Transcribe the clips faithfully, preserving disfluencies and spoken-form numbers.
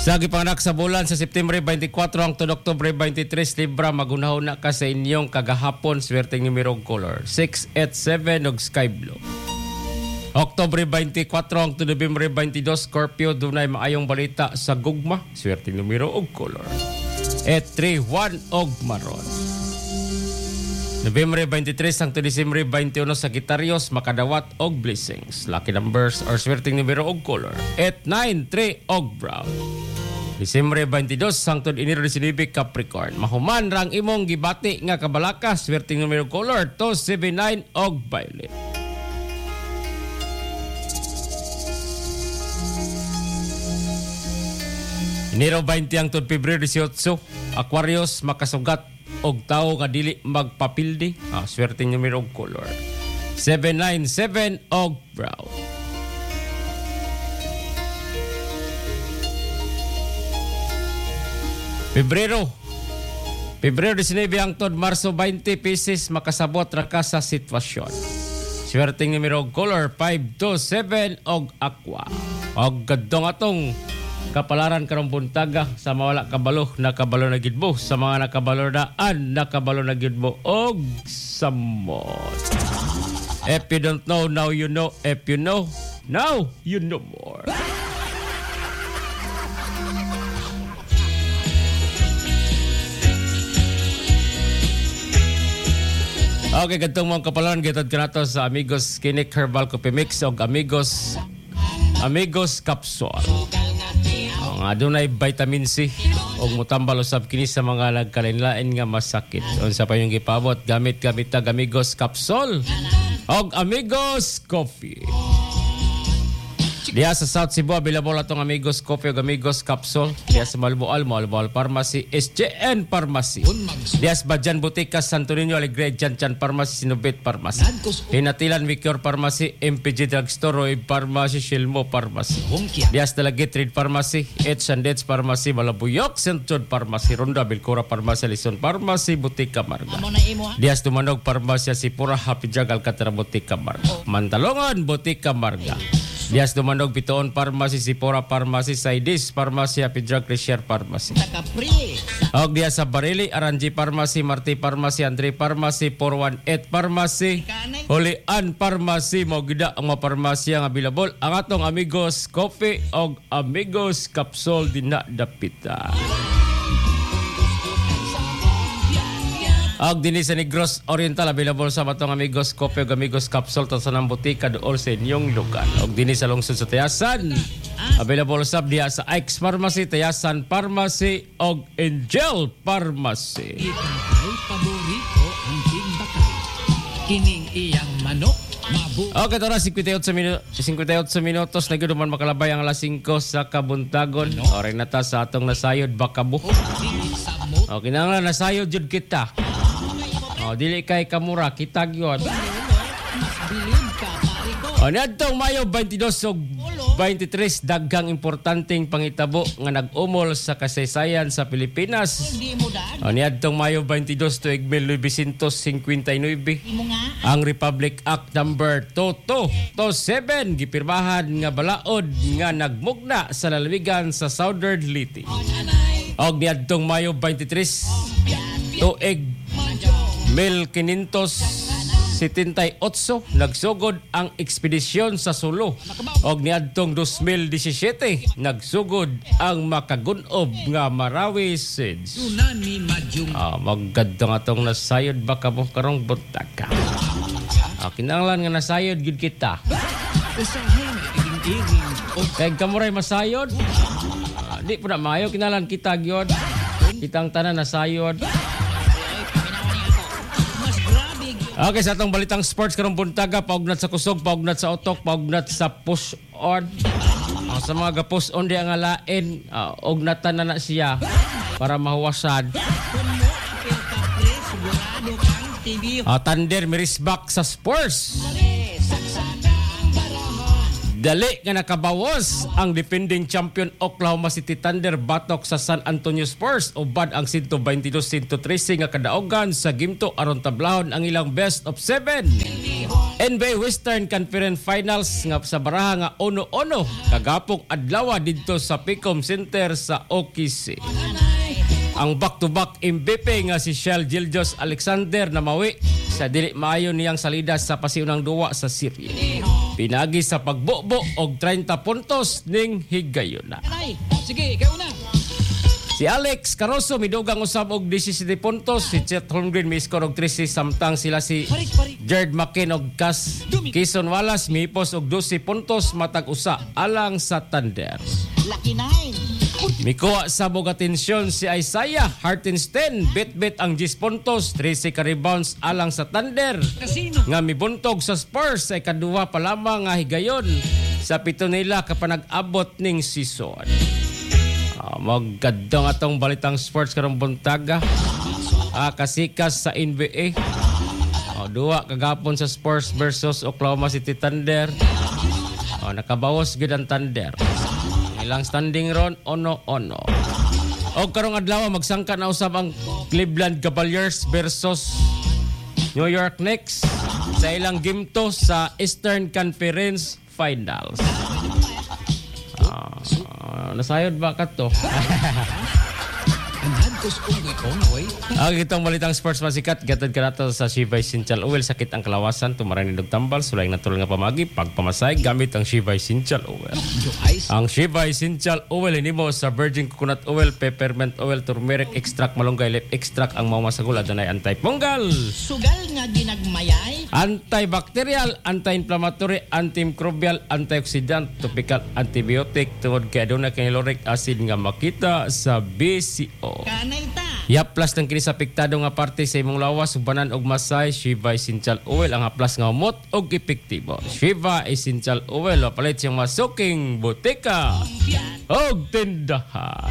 Sa gipanganak sa bulan sa September twenty-four hangtod October twenty-three, Libra, magunahon na ka sa inyong kagahapon, swerteng numero color six eight seven og sky blue. October twenty-four hangtod November twenty-two, Scorpio, dunay maayong balita sa gugma, swerteng numero og color eight three one og maron. November twenty-three hangtod December twenty-one, Sagittarius, makadawat og blessings. Lucky numbers or swerteng numero og color eight nine three og brown. December twenty-two hangtod Enero nineteen, Capricorn, mahuman rang imong gibati nga kabalakas, swerteng numero color two seven nine og violet. Enero twenty hangtod Pebrero eighteen, Aquarius, makasugat og tao nga dili magpapildi, ah, swerteng numero og color seven nine seven og brown. Pebrero Pebrero nineteen hangtod Marso twenty, Pisces, makasabot ra ka sa sitwasyon, swerteng numero og color five two seven og aqua. Og gadtong atong kapalaran karong buntaga, sa mawala kabalo nakabalo na gid mo, sa mga nakabalo daan nakabalo na gid mo og samot. If you don't know, now you know. If you know, now you know more. Okay, gantong mga kapalaran gitad ka nato sa Amigos Kinik Herbal Coffee Mix o Amigos Amigos Capsule. Ang adunay vitamin C o mutambal usab kini sa mga nagkalain-lain nga masakit. Unsa pa yung gipabot, gamit-gamit tag Amigos Capsule o Amigos Coffee. Diya sa South Cebu, available atong Amigos Coffee o Amigos Capsule. Diya sa Malboal, Malboal Pharmacy, S J N Pharmacy. Diya sa Badjan Butika, Santo Niño, Alegre, Janchan Pharmacy, Sinubit Pharmacy. Hinatilan, Vicor Pharmacy, M P G Drugstore, Roy Pharmacy, Shilmo Pharmacy. Diya sa Dalagit Trade Pharmacy, H and H Pharmacy, Malabuyok, Saint John Pharmacy, Ronda, Bilcora Pharmacy, Lison Pharmacy, Butika Marga. Diya sa Tumanog Pharmacy, Sipura, Happy Jug, Alcatara, Butika Marga. Mantalongan, Butika Marga. Dias Dumanog, Pitoon Pharmacy, Sipora Pharmacy, Saidis Pharmacy, Happy Drug, Resher Pharmacy. Og dias sa Barili, Aranji Pharmacy, Marti Pharmacy, Andre Pharmacy, four one eight Pharmacy, Hulian Pharmacy, Mogida ang mga pharmacy ang available. Ang atong Amigos Coffee og Amigos Capsule dina dapita. Og dinhi sa Negros Oriental, available sa matong Amigos Coffee o Amigos Capsule sa nang butika dool sa inyong lugar. Og dinhi sa lungsod sa Tayasan, available sa diya sa Ike's Pharmacy, Tayasan Pharmacy og Angel Pharmacy. Paborito ang timbakay, kining iyang manok. Okay, ito na, fifty-eight minutos na ganoon man makalabay ang alas five sa Kabuntagon. Oray na ta sa atong nasayod Bakabu. Okay, na nga nasayod jud kita. O, dili kay kamura, kita gyud. O, niadtong Mayo twenty-two o twenty-three, daghang importanteng pangitabo nga nag-umol sa kasaysayan sa Pilipinas. O, niadtong Mayo twenty-two tuig nineteen fifty-nine, ang Republic Act number two two two seven gipirmahan nga balaod nga nagmugna sa lalawigan sa Southern Leyte. Og niadtong Mayo twenty-three tuig nineteen seventy-eight nagsugod ang ekspedisyon sa Sulu. Og niadtong twenty seventeen nagsugod ang makagunob nga Marawi Siege. Ah, maggadto nga tong nasayod baka mo karong buntag. Ah, kinahanglan nga nasayod gid kita. Kay kamuray masayod. Ah, di po na maayo kinahanglan kita gyud. Kitang tanan nasayod. Okay, sa atong balitang sports karong buntaga, paugnat sa kusog, paugnat sa otok, paugnat sa push-on. Uh, sa mga ga-push-on di ang alain, uh, ugnatan na na siya para mahuwasan. Uh, Thunder Mirisbak sa sports. Dali nga nakabawas ang defending champion Oklahoma City Thunder batok sa San Antonio Spurs ubad ang one twenty-two one thirteen nga kadaogan sa gimto aron tablahon ang ilang best of seven. N B A Western Conference Finals nga sa baraha nga uno-uno kagapong adlaw didto sa Picom Center sa O K C. Ang back-to-back M V P nga si Shai Gilgeous-Alexander na mawi sa dili maayo niyang salida sa pasiunang duwa sa serye. Pinagi sa pagbobo og thirty puntos ning higayon na. Sige, ikaw na. Si Alex Caruso midugang usab og seventeen puntos, si Chet Holmgren mi-score og thirteen samtang sila si Jared McCain og Cas Kison Wallace mihipos og twelve puntos matag usa alang sa Thunder. Lucky nine. Mikuha sa bog atensyon si Isaiah Hartenstein bit-bit ang ten puntos, thirteen ka rebounds alang sa Thunder. Casino. Nga mibuntog sa Spurs sa ikaduha pa lamang nga higayon sa pito nila kapanag-abot ning season. Uh, Magkadong atong balitang sports karong buntaga. Ah, kasikas sa N B A. Uh, duwa kagapon sa Spurs versus Oklahoma City Thunder. Uh, nakabawas gid ang Thunder. Ilang standing ron ono-ono. Og karong adlaw magsangka na usab ang Cleveland Cavaliers versus New York Knicks sa ilang game to sa Eastern Conference Finals. Uh, nasayod ba ka to? Ang itong balitang sports masikat gatad ka nato sa Shivay Essential Oil. Sakit ang kalawasan, tumaran nindog tambal, sulay natural nga pamagi, pagpamasay gamit ang Shivay Essential Oil. Ang Shivay Essential Oil hinimo sa virgin coconut oil, peppermint oil, turmeric extract, malunggay leaf extract ang mga masagol adunay anti-punggal, Sugal nga ginagmayay. antibacterial, anti-inflammatory, antimicrobial, antioxidant, topical, antibiotic tungod kay adunay hyaluronic acid nga makita sa B C O. Kanay ta. Yaplas ng kini sa apektado nga parte sa imong lawas, subanan og masay, Shiva Essential Oil ang haplas nga umot og epektibo. Shiva Essential Oil palit siyang masuking botika og tindahan.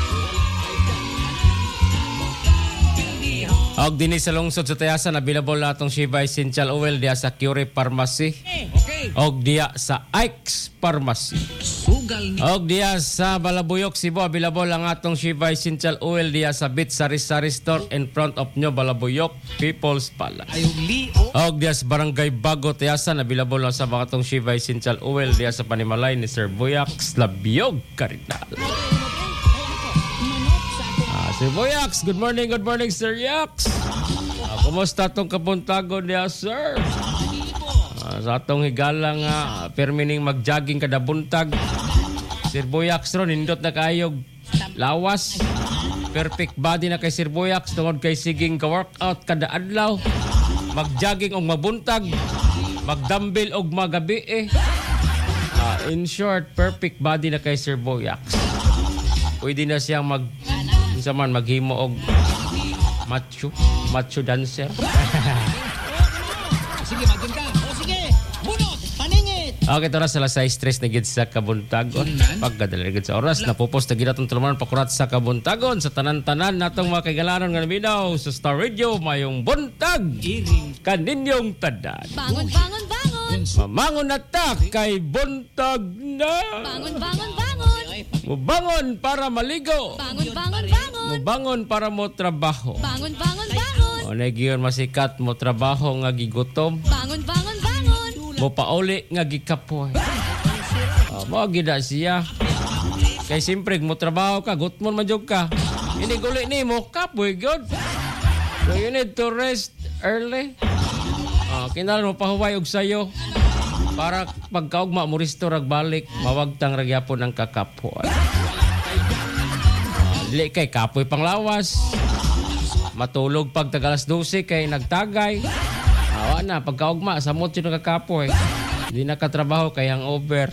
Og dinhi sa lungsod sa Tayasan available na atong Shiva Essential Oil diya sa Curie Pharmacy. Okay. Og diya sa Ike's Pharmacy. Sugal ni. Og diya sa Balabuyok, Cebu, available ang atong Shiva Essential Oil diya sa Beach Sari Sari Store in front of nyo, Balabuyok, People's Palace. Ayaw lio. Og diya sa Barangay Bago, Tayasan, available lang sa mga atong Shiva Essential Oil diya sa Panimalay ni Sir Buyax, Labiog, Carinal. Ah, Sir Buyax, good morning, good morning, Sir Yax. Ah, kumusta tong kapuntagon diya, sir? Ah, sa atong higala nga permining mag-jogging kada buntag. Sir Boyax ron nindot na kayog lawas. Perfect body na kay Sir Boyax tungod kay siging ka-workout kada adlaw. Mag-jogging og mabuntag, mag-dumbbell og magabi eh. Ah, in short, perfect body na kay Sir Boyax. Pwede na siyang mag unsa man maghimo og macho, macho dancer. Sige, magin ka. O sige, bunot, paningit. Okay, ito na sa lasay stress na gid sa kabuntagon. Pagkadala gid sa oras, napupos na gid atong tulumanon pakurat sa kabuntagon sa tanan-tanan natong mga kaigalanon nga naminaw sa Star Radio mayong buntag. Iring. Kaninyong tanan. Bangon, bangon, bangon. Mamangon na ta kay buntag na. Bangon, bangon, bangon. Mubangon para maligo. Bangon, bangon, bangon. Mubangon para mo trabaho. Bangon, bangon, bangon. O nagyon masikat mo trabaho nga gigutom. Bangon, bangon, bangon. Mo pauli nga gikapoy. Oh, mo gida siya. Kay simpre mo trabaho ka, gutmon man jud ka. Ini guli nimo kapoy gyud. So you need to rest early. Oh, kinahanglan mo pahuway og sayo para pagkaugma mo restore ag balik, mawagtang ragyapon ang kakapoy. Oh, dili kay kapoy panglawas. Matulog pag tagalas twelve kay nagtagay. Awa na, pagkaugma, samot yun nakakapoy. Hindi nakatrabaho kay hangover.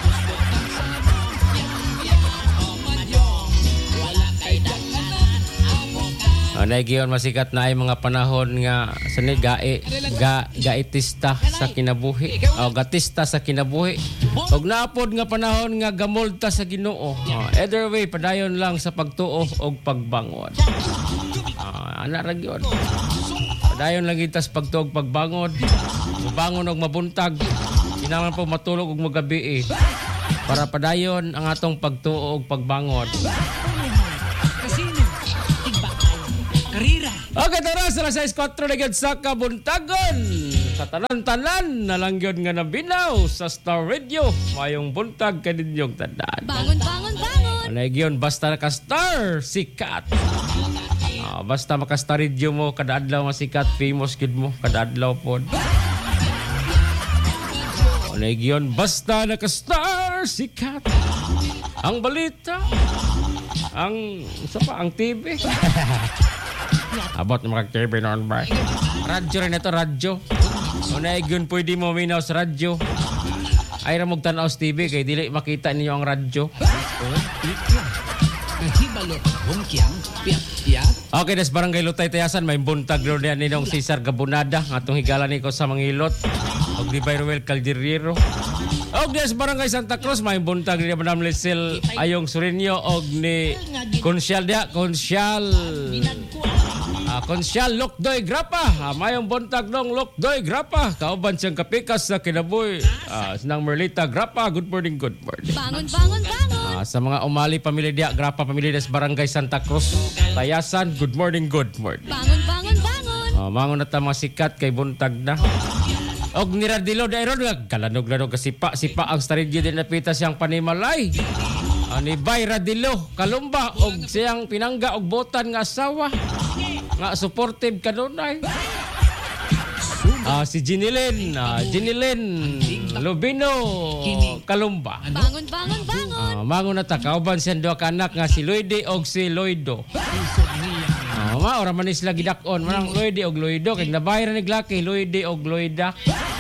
O, naigiyon masikat na ay mga panahon nga sa ni gae, ga, gaitista sa kinabuhi. O, gatista sa kinabuhi. Og naapod nga panahon nga gamolta sa Ginoo. O, either way, padayon lang sa pagtuo og pagbangon. O, ana ra gyud. Dayon lang itas pagtuog pagbangon. Mabangon og mabuntag. Kinahanglan po matulog ug magabi eh. Para padayon ang atong pagtuo ug pagbangon. Kasino. Tigbakay. Karira. Okay, tara sa alas sais kwatro na gyud sa kabuntagon. Sa tanan-tanan na lang yun nga nabinaw sa Star Radio. Mayong buntag kaninyong tandaan. Bangon, bangon, bangon. Ano yun, basta naka-star, sikat. Ah, basta maka-star radio mo, kada adlaw nga sikat, famous kid mo, kada adlaw po. Ano yun, basta naka-star, sikat. Ang balita, ang, isa pa, ang T V. Abot na mga T V noon ba? Radyo rin ito, radyo. Ano yun, pwede mo minaw sa radyo. Ay ramog tanaw sa T V kay dili makita ninyo ang radyo. Nahibalot. Bungkyang. Piyak-piyak. Okay, des barangay Lutay Tayasan may buntag ro niya ninong Cesar Gabunada atong higala niko sa Mangilot. Og di Bayroel Calderero. Og des barangay Santa Cruz may buntag ni Madam Lisel Ayong Surinyo og ni Konsyal dia Konsyal Ah, Konsyal Lokdoy Grapa. Ah, mayong buntag dong Lokdoy Grapa. Kauban siyang kapikas sa kinabuhi. Ah, sinang Merlita Grapa. Good morning, good morning. Bangon, bangon, bangon. Ah, sa mga umali pamilya dia, Grapa pamilya des barangay Santa Cruz, Tayasan, good morning, good morning. Bangon, bangon, bangon. Ah, mangon na ta mga sikat kay buntag na. Og ni Radilo Dairon, kalanog-lanog kasipa, sipa ang staridyo din napita siyang panimalay. Ah, ni Bay Radilo, Kalumba, og siyang pinangga og botan nga asawa. Nga supportive kanunay. Ah, si Jinilin, ah, Jinilin Lubino Kalumba. Bangon, bangon, bangon. Ah, mangon na ta kauban siyang duha ka anak nga si Loide og si Loido. Ah, ma ora man ni sila gidakon, manang Loide og Loido kay nabayran ni Glaki Loide og Loida.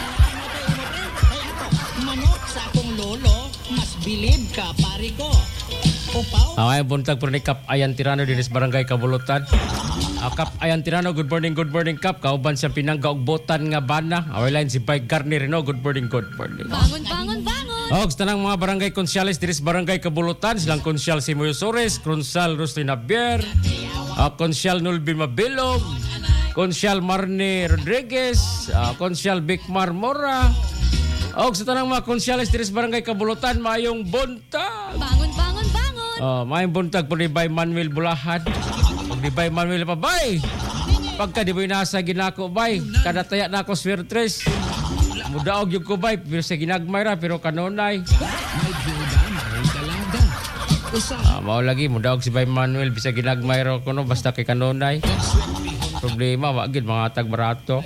Manok sa akong lolo, mas bilib ka, pare ko. Upaw, Ah, ay buntag pro ni Kap Ayan Tirano dinis barangay Kabulutan. Ah, Kap Ayan Tirano, good morning, good morning Kap. Kauban siyang pinangga og botan nga bana. Our line si Bike Garner no, good morning, good morning. Bangon, bangon, bangon. Og sa tanang mga barangay konsyales dinis barangay Kabulutan, silang konsyal si Moyo Sores, konsyal Roslyn Nabier, ah, konsyal Nulbi Mabilog, konsyal Marne Rodriguez, ah, konsyal Bikmar Mora. Og sa tanang mga konsyales dinis barangay Kabulutan, mayong buntag. Bangon, bangon, bangon. Oh, mayong buntag po ni Bay Manuel Bulahan. Og di Bay Manuel pa, Bay. Pagka di ba nasa ginako, Bay, kada taya na ako swertres. Mudaog yung ko, Bay, pero sa ginagmay ra, pero kanonay. May duda. May dalaga. Usa. Ah, mao lagi, mudaog si Bay Manuel, bisa ginagmay ra ko, no, basta kay kanonay. Problema, wagid, mga tag barato.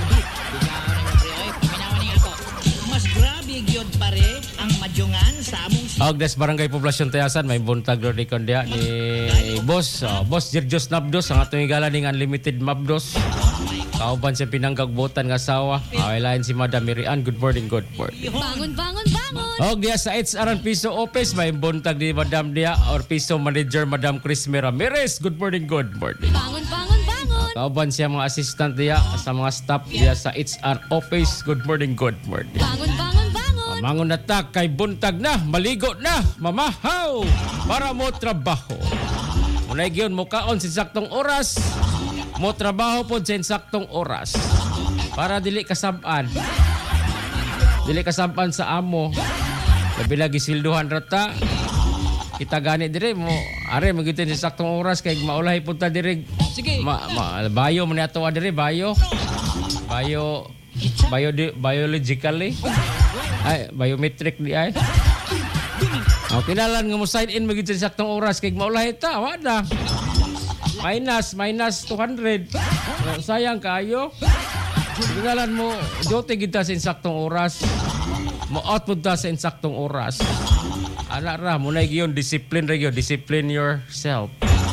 mas grabe gyud pare ang madyungan sa among Og des barangay Poblasyon Tayasan, may buntag ro ni kondia ni Boss, oh, Boss Jirjos Nabdos, ang atong higala ning Unlimited Mabdos. Kauban siya pinanggag botan nga asawa. Ay lain si Madam Mirian, good morning, good morning. Bangon, bangon, bangon. Og diya sa H R Piso Office, may buntag ni Madam dia or Piso Manager Madam Chris Ramirez, good morning, good morning. Bangon, bangon, bangon. Kauban siya mga assistant diya sa mga staff diya sa H R Office, good morning, good morning. Bangon, bangon, bangon. Mangon na ta kay buntag na, maligo na, mamahaw para mo trabaho. Muna gyon mo kaon sa saktong oras, mo trabaho po sa saktong oras. Para dili kasab-an. Dili kasab-an sa amo. Labi lagi silduhan rata. Kita gani dire mo, are magitin sa saktong oras kay maulahi punta dire. Sige. Ma, ma bayo man ato dire bayo. Bayo bio biologically. Ay, biometric di ay. Oh, kinalan nga mo sign in magid sa saktong oras kay maulahi ta, wala. Minus minus two hundred. Oh, sayang kayo. Kinalan mo jote gid ta sa saktong oras. Mo out pud ta sa saktong oras. Ana ra mo na giyon discipline ra gyud, discipline yourself.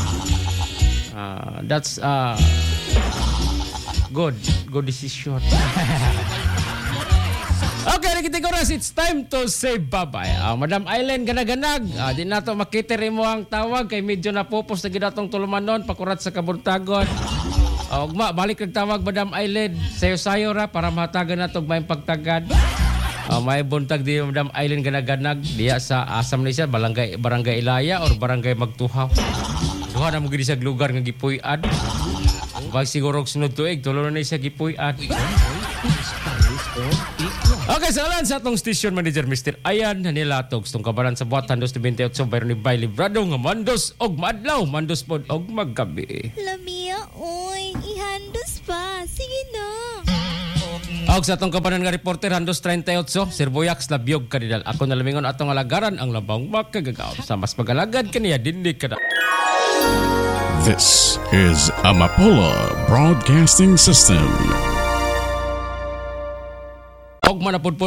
Uh, that's uh good, good decision. Okay, nakitig oras, it's time to say bye-bye. Uh, Madam Aileen, ganaganag. Uh, di na to makitiri mo ang tawag kay medyo napupos na gidatong tulumanon, pakurat sa kabuntagon. Uh, ugma, balik ng tawag, Madam Aileen. Sayo-sayo ra para mahatagan na to may pagtagad. Uh, may buntag di Madam Aileen ganaganag. Diya sa asam na siya, barangay, barangay Ilaya or barangay Magtuhaw. Duha na mo gini sa lugar nga gipuy-ad. Pag siguro sunod tuig, tulo na siya gipuy-ad. Paris or Ikwa. Okay, salan sa atong station manager Mister Ayan Hanilatog. Itong kabaran sa buwatan dos twenty-eight bayro ni Bay Librado nga mandos og madlaw, mandos pod og maggabi. Lamia, oy. Ihandos pa. Sige na. Og sa atong kabaran nga reporter Handos thirty-eight, Sirboyax Labiog Kanidal. Ako na lamingon atong alagaran ang labang makagagaw. Sa mas magalagad kaniya dindig kada. This is Amapola Broadcasting System. Og manapod